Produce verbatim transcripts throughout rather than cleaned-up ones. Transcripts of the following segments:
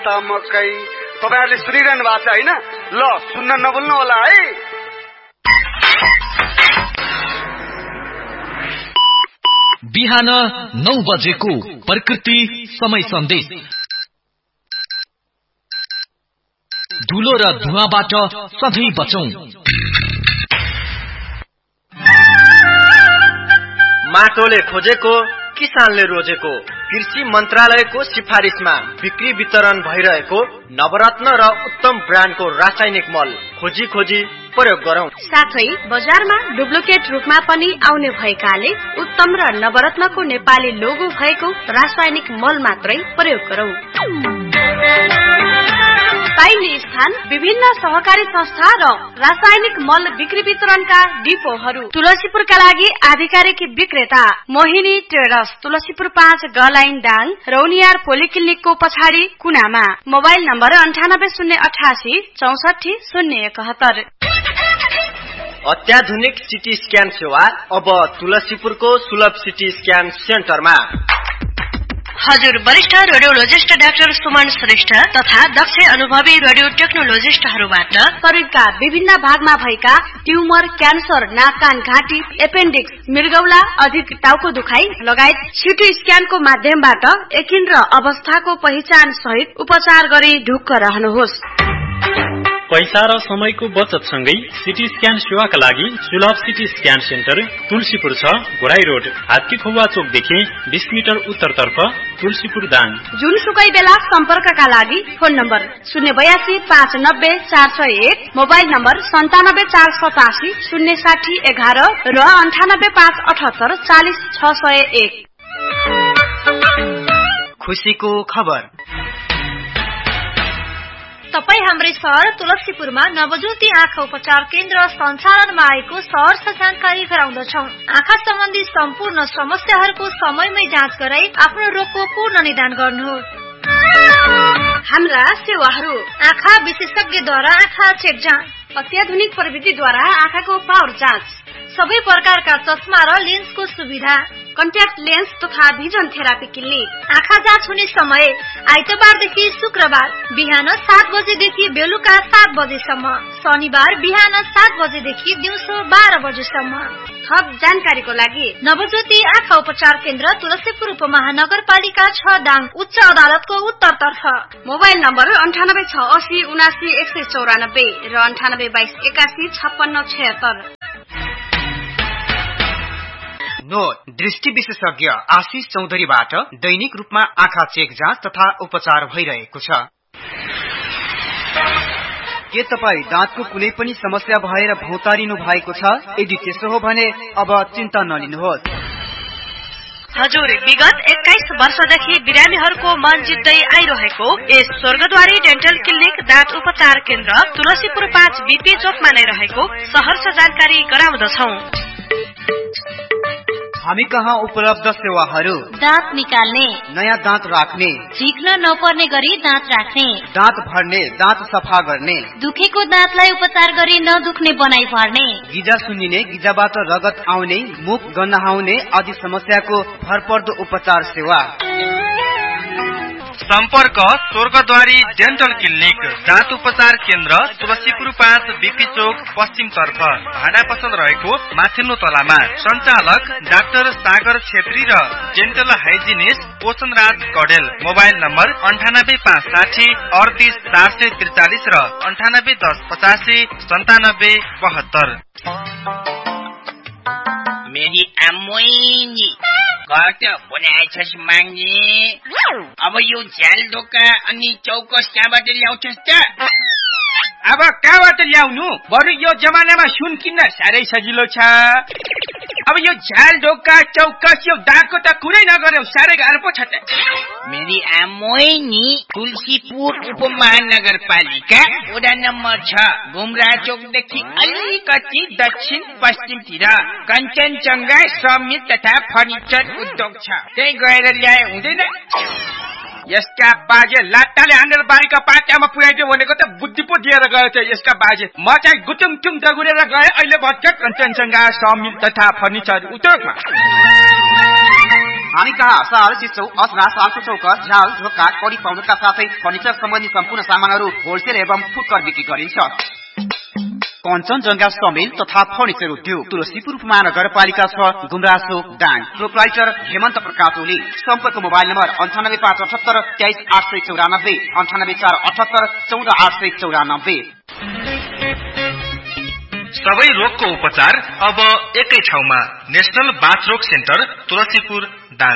तमकै तपाईहरुले सुनिरहनु भएको छ हैन? ल सुन्न नभुल्नु होला है। बिहान नौ बजेको प्रकृति समय सन्देश। धुलो र धुवाबाट सधैँ बचौं। माटोले खोजेको किसानले रोजेको कृषि मन्त्रालयको सिफारिसमा बिक्री वितरण भइरहेको नवरत्न र उत्तम ब्रान्डको रासायनिक मल खोजी खोजी प्रयोग गरौं। साथै बजारमा डुप्लिकेट रूपमा पनि आउने भएकाले उत्तम र नवरत्नको नेपाली लोगो भएको रासायनिक मल मात्रै प्रयोग गरौं। पाइने स्थान विभिन्न सहकारी संस्था र रासायनिक मल बिक्री वितरणका डिपोहरू। तुलसीपुरका लागि आधिकारिक विक्रेता मोहिनी ट्रेडर्स, तुलसीपुर पाँच गलाइन डाङ, रौनियार पोलिक्लिनिकको पछाडि कुनामा। मोबाइल नम्बर अन्ठानब्बे शून्य अठासी चौसठी शून्य एकहत्तर। अत्याधुनिक सिटी स्क्यान सेवा अब तुलसीपुरको सुलभ सिटी स्क्यान सेन्टरमा। हजुर वरिष्ठ रेडियोलोजिस्ट डाक्टर सुमन श्रेष्ठ तथा दक्ष अनुभवी रेडियो टेक्नोलोजिस्टहरूबाट शरीरका विभिन्न भागमा भएका ट्युमर, क्यान्सर, नाक कान घाँटी, एपेन्डिक्स, मृगौला, अधिक टाउको दुखाइ लगायत सिटी स्क्यानको माध्यमबाट यकिन र अवस्थाको पहिचान सहित उपचार गरी ढुक्क रहनुहोस्। पैसा र समयको बचत सँगै सिटी स्क्यान सेवाका लागि सुलभ सिटी स्क्यान सेन्टर तुलसीपुर छ, घोडाई रोड, हात्तीखौवा चोकदेखि बीस मिटर उत्तरतर्फ, तुलसीपुर दाङ। जुनसुकै बेला सम्पर्कका लागि फोन नम्बर शून्य बयासी पाँच नब्बे चार सय एक, मोबाइल नम्बर सन्तानब्बे चार सतासी शून्य साठी एघार र अन्ठानब्बे पाँच अठहत्तर चालिस छ सय एक। खुसीको खबर। तपाईँ हाम्रै सहर तुलसीपुरमा नवज्योति आँखा उपचार केन्द्र सञ्चालनमा आएको सहरर्ष जानकारी गराउँदछौ। आँखा सम्बन्धी सम्पूर्ण समस्याहरूको समयमै जाँच गराई आफ्नो रोगको पूर्ण निदान गर्नुहोस्। हाम्रा सेवाहरू: आँखा विशेषज्ञद्वारा आँखा चेक जाँच, अत्याधुनिक प्रविधिद्वारा आँखाको पावर जाँच, सबै प्रकारका चस्मा र लेन्सको सुविधा, कन्ट्याक्ट लेन्स तथा भिजन थेरापी क्लिनिक। आँखा जाँच हुने समय आइतबारदेखि शुक्रबार बिहान सात बजेदेखि बेलुका सात बजेसम्म, शनिबार बिहान सात बजेदेखि दिउँसो बाह्र बजेसम्म। थप जानकारीको लागि नवज्योति आँखा उपचार केन्द्र तुलसीपुर उपमहानगरपालिका छ दाङ, उच्च अदालतको उत्तरतर्फ। मोबाइल नम्बर अन्ठानब्बे छ असी उनासी एक सय चौरानब्बे र अन्ठानब्बे बाइस एकासी छप्पन्न छयत्तर। नोट: दृष्टि विशेषज्ञ आशिष चौधरीबाट दैनिक रूपमा आँखा चेक जाँच तथा उपचार भइरहेको छ। के तपाईँ दाँतको कुनै पनि समस्या भएर भौतारिनु भएको छ? यदि त्यसो हो भने अब चिन्ता नलिनुहोस्। हजुर, विगत एक्काइस वर्षदेखि बिरामीहरूको मन जित्दै आइरहेको यस स्वर्गद्वारी डेन्टल क्लिनिक दाँत उपचार केन्द्र तुलसीपुर पाँच बीपी चोकमा नै रहेको सहर्ष जानकारी गराउँदछौ। हामी कहाँ उपलब्ध सेवाहरू: दाँत निकाल्ने, नयाँ दाँत राख्ने, झिक्न नपर्ने गरी दाँत राख्ने, दाँत भर्ने, दाँत सफा गर्ने, दुखेको दाँतलाई उपचार गरी नदुख्ने बनाइ भर्ने, गिजा सुन्निने, गिजाबाट रगत आउने, मुख गन्हाउने आदि समस्याको भरपर्दो उपचार सेवा। सम्पर्क स्वर्गद्वारी डेन्टल क्लिनिक दाँत उपचार केन्द्र तुलसीपुर पाँच बीपी चोक पश्चिम तर्फ, भाडा पसल रहेको माथिल्लो तलामा। सञ्चालक डाक्टर सागर छेत्री र डेन्टल हाइजिनिस्ट पोषण राज कडेल। मोबाइल नम्बर अन्ठानब्बे पाँच साठी अडतिस चार सय त्रिचालिस र अन्ठानब्बे दस पचासी सन्तानब्बे बहत्तर। मेरी आम्मोइनी कता बनाएछस् माग्ने? अब यो झ्याल ढोका अनि चौकस कहाँबाट ल्याउँछस् त? अब कहाँबाट ल्याउनु? बरु यो जमानामा सुन किन्न साह्रै सजिलो छ। अब यो झ्याल ढोका चौकस यो दागको त कुरै नगर्यो, साह्रै गाह्रो पो छ त। मेरी आम्मोइनी तुलसीपुर उपमहानगरपालिका वडा नम्बर छ, घुमरा चोकदेखि अलिकति दक्षिण पश्चिमतिर कञ्चनजङ्घा समित तथा फर्निचर उद्योग छ, त्यही गएर ल्याए हुँदैन? यसका बाजे लाट्टाले हानेर बारीका पाट्यामा पुर्याइदियो भनेको त बुद्धि पो दिएर गयो त यसका बाजे। म चाहिँ गुटुङ टुङ दगुरेर गए, अहिले भर्खर कञ्चनजङ्घा समिल तथा फर्निचर उद्योगमा। हामी कहाँ साल चिसो असरा सालको चौक झ्याल ढोका कडी पाउडरका साथै फर्निचर सम्बन्धी सम्पूर्ण सामानहरू होलसेल एवं फुटकर बिक्री गरिन्छ। कञ्चनजङ्घा समेल तथा फर्निचर उद्योग तुलसीपुर महानगरपालिका छ गुमरासो दाङ। प्रोप्राइटर हेमन्त प्रकाश ओली। सम्पर्क मोबाइल नम्बर अन्ठानब्बे पाँच अठहत्तर तेइस आठ सय चौरानब्बे अन्ठानब्बे चार अठहत्तर चौध आठ सय चौरानब्बे। सबै रोगको उपचार अब एकै ठाउँमा नेशनल बाथ रोग सेन्टर तुलसीपुर दाङ।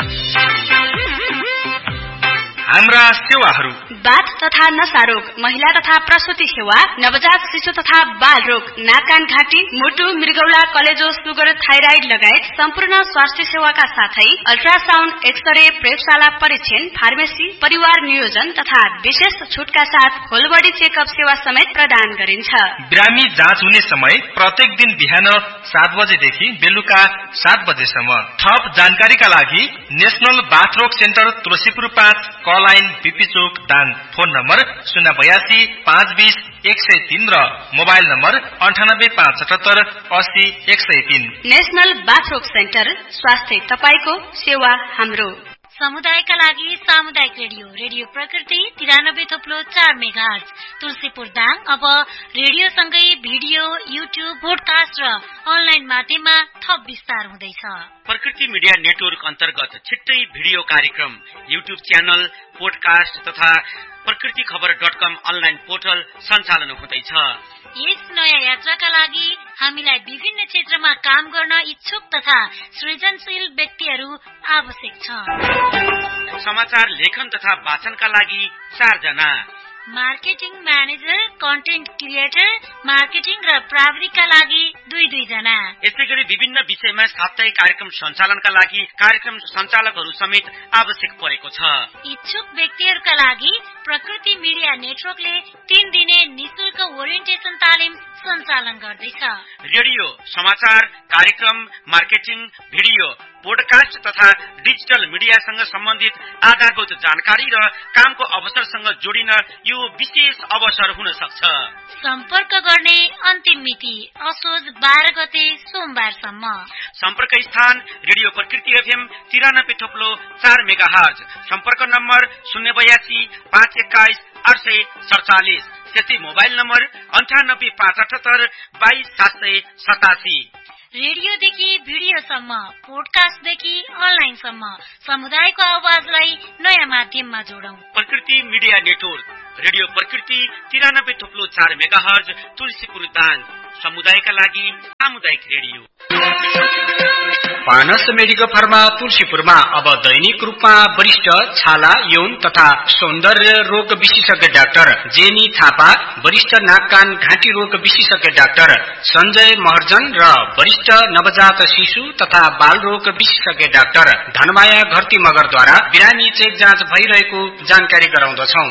हाम्रा सेवाहरू बाथ तथा नसा रोग, महिला तथा प्रसुति सेवा, नवजात शिशु तथा बाल रोग, नाक कान घाँटी, मुटु, मृगौला, कलेजो, सुगर, थाइराइड लगायत सम्पूर्ण स्वास्थ्य सेवाका साथै अल्ट्रासाउण्ड, एक्सरे, प्रयोगशाला परीक्षण, फार्मेसी, परिवार नियोजन तथा विशेष छुटका साथ होल बडी चेकअप सेवा समेत प्रदान गरिन्छ। बिरामी जाँच हुने समय प्रत्येक दिन बिहान सात बजेदेखि बेलुका सात बजेसम्म। थप जानकारीका लागि नेशनल बाथ रोग सेन्टर तुलसीपुर पाँच लाइन बीपी चोक दाङ। फोन नम्बर शून्य बयासी पाँच बीस एक सय तीन र मोबाइल नम्बर अन्ठानब्बे पाँच अठहत्तर अस्सी एक सय तीन। नेशनल बाथ रोग सेन्टर, स्वास्थ्य तपाईको, सेवा हाम्रो। समुदायका लागि सामुदायिक रेडियो रेडियो प्रकृति तिरानब्बे थोप्लो चार मेगाहर्ज तुलसीपुर दाङ अब रेडियोसँगै भिडियो, युट्युब, पोडकास्ट र अनलाइन माध्यममा थप विस्तार हुँदैछ। प्रकृति मिडिया नेटवर्क अन्तर्गत छिट्टै भिडियो कार्यक्रम, युट्युब च्यानल, पोडकास्ट तथा प्रकृति खबर डट कम अनलाइन पोर्टल सञ्चालन हुँदैछ। यस नयाँ यात्राका लागि हामीलाई विभिन्न क्षेत्रमा काम गर्न इच्छुक तथा सृजनशील व्यक्तिहरू आवश्यक छ। समाचार लेखन तथा वाचनका लागि चारजना, marketing manager, content creator, marketing र प्राविधिकका लागि दुई दुई जना। यसै गरी विभिन्न विषयमा साप्ताहिक कार्यक्रम सञ्चालनका लागि कार्यक्रम सञ्चालकहरू समेत आवश्यक परेको छ। इच्छुक व्यक्तिहरूका लागि प्रकृति मिडिया नेटवर्कले तीन दिने निशुल्क ओरिएन्टेसन तालिम सञ्चालन गर्दैछ। रेडियो, समाचार, कार्यक्रम, मार्केटिङ, भिडियो, पोडकास्ट तथा डिजिटल मिडियासँग सम्बन्धित आधारभूत जानकारी र कामको अवसरसँग जोडिन यो विशेष अवसर हुन सक्छ। सम्पर्क गर्ने अन्तिम मिति असोज बाह्र गते सोमबारसम्म। सम्पर्क स्थान रेडियो प्रकृति एफएम तिरानब्बे थोप्लो चार मेगाहर्ज। सम्पर्क नम्बर शून्य बयासी पाँच एक्काइस आठ सय सडचालिस। त्यसै मोबाइल नम्बर अन्ठानब्बे पाँच अठहत्तर बाइस सात सय सतासी। रेडियोदेखि भिडियोसम्म, पोडकास्टदेखि अनलाइनसम्म समुदायको आवाजलाई नयाँ माध्यममा जोडौं। प्रकृति मिडिया नेटवर्क रेडियो प्रकृति तिरानब्बे थोप्लो चार मेगाहर्ज तुलसीपुर दाङ। समुदायका लागि सामुदायिक रेडियो। पानस मेडिकल फार्मा तुलसीपुरमा अब दैनिक रूपमा वरिष्ठ छाला, यौन तथा सौन्दर्य रोग विशेषज्ञ डाक्टर जेनी थापा, वरिष्ठ नाक कान घाँटी रोग विशेषज्ञ डाक्टर सञ्जय महर्जन र वरिष्ठ नवजात शिशु तथा बाल रोग विशेषज्ञ डाक्टर धनमाया घरती मगरद्वारा बिरामी चेक जाँच भइरहेको जानकारी गराउँदछौ।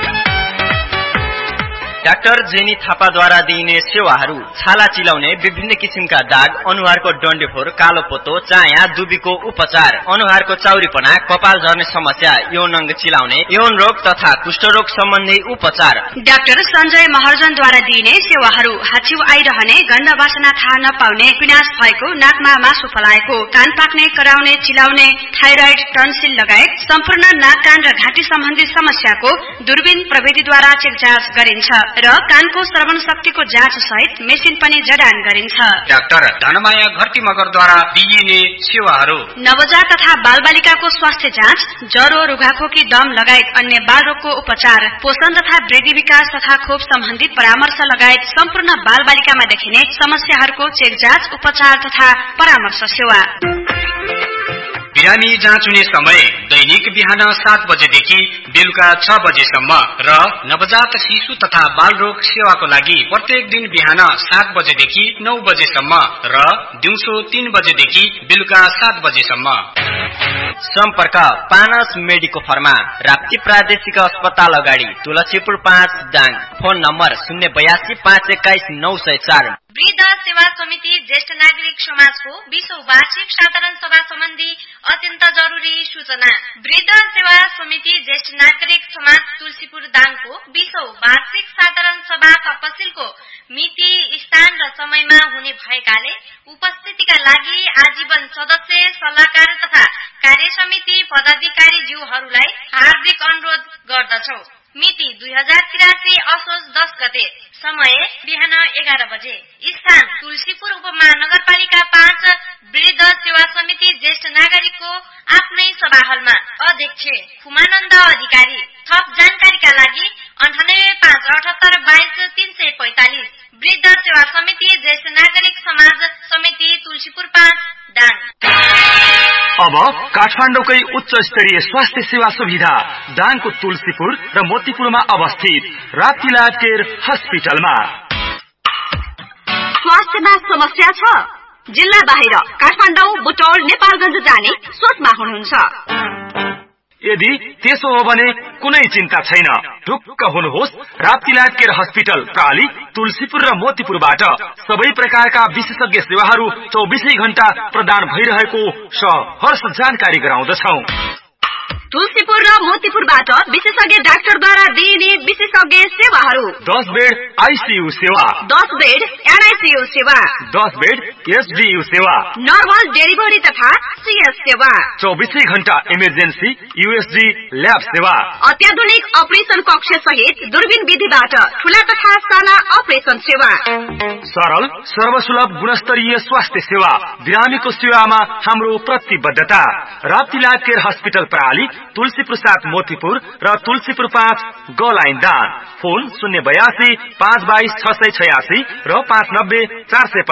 डाक्टर जेनी थापाद्वारा दिइने सेवाहरू: छाला चिलाउने, विभिन्न किसिमका दाग, अनुहारको डन्डेफोर, कालो पोतो, चाया, दुबीको उपचार, अनुहारको चाउरीपना, कपाल झर्ने समस्या, यौन अङ्ग चिलाउने, यौन रोग तथा कुष्ठरोग सम्बन्धी उपचार। डाक्टर सञ्जय महर्जनद्वारा दिइने सेवाहरू: हाचिउ आइरहने, गन्ध वासना थाहा नपाउने, पिनास भएको, नाकमा मासु फलाएको, कान पाक्ने, कराउने, चिलाउने, थाइराइड, टन्सिल लगायत सम्पूर्ण नाक कान र घाँटी सम्बन्धी समस्याको दूरबीन प्रविधिद्वारा चेक जाँच गरिन्छ र कानको श्रवण शक्तिको जाँच सहित मेसिन पनि जडान गरिन्छ। डाक्टर धनमाया घरती मगरद्वारा दिइने सेवाहरू: नवजात तथा बालबालिकाको स्वास्थ्य जाँच, ज्वरो, रुघाखोकी, दम लगायत अन्य बाल रोगको उपचार, पोषण तथा वृद्धि विकास तथा खोप सम्बन्धी परामर्श लगायत सम्पूर्ण बालबालिकामा देखिने समस्याहरूको चेक जाँच, उपचार तथा परामर्श सेवा। बिरामी जाँच हुने समय दैनिक बिहान सात बजेदेखि बेलुका छ बजेसम्म र नवजात शिशु तथा बाल रोग सेवाको लागि प्रत्येक दिन बिहान सात बजेदेखि नौ बजेसम्म र दिउँसो तीन बजेदेखि बेलुका सात बजेसम्म। सम्पर्क पानस मेडिको फर्मा, राप्ती प्रादेशिक अस्पताल अगाडि, तुलसीपुर पाँच दाङ। फोन नम्बर शून्य बयासी पाँच एक्काइस नौ सय चार। वृद्ध सेवा समिति ज्येष्ठ नागरिक समाजको बीसौं वार्षिक साधारण सभा सम्बन्धी अत्यन्त जरुरी सूचना। वृद्ध सेवा समिति ज्येष्ठ नागरिक समाज तुलसीपुर दाङको बीसौं वार्षिक साधारण सभा तपसिलको मिति, स्थान र समयमा हुने भएकाले उपस्थितिका लागि आजीवन सदस्य, सल्लाहकार तथा कार्य समिति पदाधिकारी ज्यूहरूलाई हार्दिक अनुरोध गर्दछौ। मिति दुई हजार तिरासी असोज दस गते। समय बिहान एघार बजे। स्थान तुलसीपुर उपमहानगरपालिका पाँच वृद्ध सेवा समिति ज्येष्ठ नागरिकको आफ्नै सभा हलमा। अध्यक्ष खुमानन्द अधिकारी। थप जानकारीका लागि अन्ठानब्बे पाँच अठहत्तर बाइस तीन सय पैंतालिस। वृद्ध सेवा समिति ज्येष्ठ नागरिक समाज समिति तुलसीपुर पाँच दाङ। अब काठमाडौँकै उच्च स्तरीय स्वास्थ्य सेवा सुविधा दाङको तुलसीपुर र मोतीपुरमा अवस्थित राप्तीलाल केयर हस्पिटलमा। स्वास्थ्यमा समस्या छ? जिल्ला बाहिर काठमाडौँ, बुटौल, नेपालगञ्ज जाने सोचमा हुनुहुन्छ? यदि त्यसो हो भने कुनै चिन्ता छैन। ढुक्क हुनुहोस्, राप्तीलाल केयर हस्पिटल प्राली तुलसीपुर र मोतीपुरबाट सबै प्रकारका विशेषज्ञ सेवाहरू चौबीसै घण्टा प्रदान भइरहेको सहर्ष जानकारी गराउँदछौं। तुलसीपुर र मोतीपुरबाट विशेषज्ञ डाक्टरद्वारा दिइने विशेषज्ञ सेवाहरू: दस बेड आईसीयू सेवा, दस बेड एनआईसीयू सेवा, दस बेड एसडीयू सेवा, नर्मल डेलिभरी तथा सीएस सेवा, चौबीसै घण्टा इमर्जेन्सी यूएसजी ल्याब सेवा, अत्याधुनिक अपरेशन कक्ष सहित दूरबीन विधिबाट ठूला तथा साना अपरेशन सेवा, सरल सर्वसुलभ गुणस्तरीय स्वास्थ्य सेवा। बिरामीको सेवामा हाम्रो प्रतिबद्धता। राप्तीलाल केयर हस्पिटल प्राली तुलसीपुर सात मोतीपुर र तुलसीपुर पाँच गलाइन दान। फोन शून्य बयासी पाँच बाइस छ सय छयासी र पाँच नब्बे चार सय